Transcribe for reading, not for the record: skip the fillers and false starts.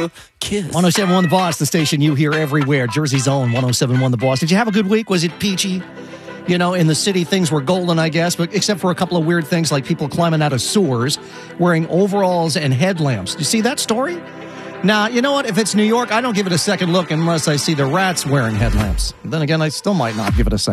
a kiss. 107.1 The Boss, the station you hear everywhere. Jersey's own 107.1 The Boss. Did you have a good week? Was it peachy? You know, in the city, things were golden, I guess, but except for a couple of weird things like people climbing out of sewers, wearing overalls and headlamps. Do you see that story? Now, you know what? If it's New York, I don't give it a second look unless I see the rats wearing headlamps. Then again, I still might not give it a second